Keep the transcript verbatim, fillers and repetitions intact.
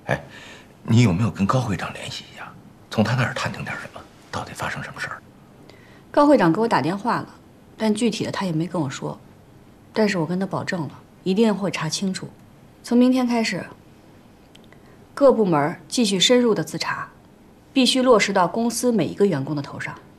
哎，你有没有跟高会长联系一下，从他那儿探听点什么？到底发生什么事儿？ 高会长给我打电话了，但具体的他也没跟我说。但是我跟他保证了，一定会查清楚。从明天开始，各部门继续深入的自查，必须落实到公司每一个员工的头上。